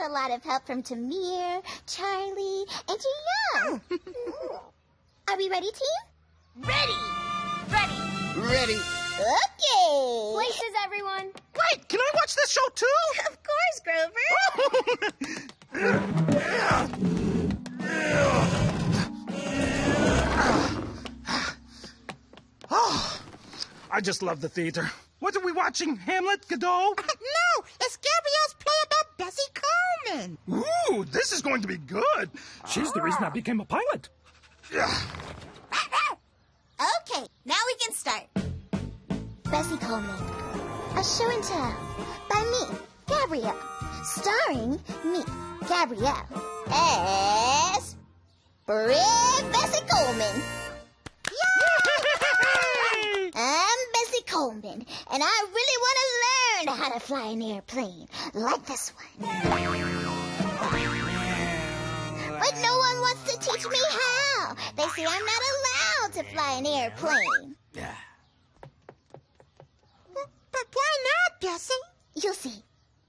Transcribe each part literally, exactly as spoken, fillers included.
a lot of help from Tamir, Charlie, and Young. Are we ready, team? Ready! Ready! Ready. Okay. Places, everyone. Wait, can I watch this show too? Of course, Grover. Oh, I just love the theater. What are we watching, Hamlet, Godot? No, it's Gabrielle's play about Bessie Coleman. Ooh, this is going to be good. She's the reason I became a pilot. Yeah. Okay, now we can start. Bessie Coleman, a show and tell by me, Gabrielle, starring me, Gabrielle, as Brave Bessie Coleman. I'm Bessie Coleman, and I really want to learn how to fly an airplane like this one. But no one wants to teach me how. They say I'm not allowed to fly an airplane. But why not, Bessie? You'll see.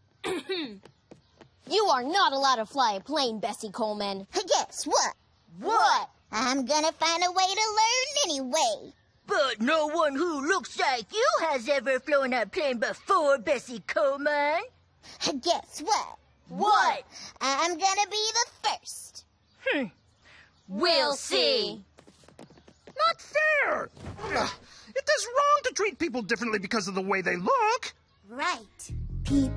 You are not allowed to fly a plane, Bessie Coleman. Guess what? What? I'm gonna find a way to learn anyway. But no one who looks like you has ever flown a plane before, Bessie Coleman. Guess what? What? I'm gonna be the first. Hmm. We'll see. Not fair. Ugh, it is wrong to treat people differently because of the way they look. Right. People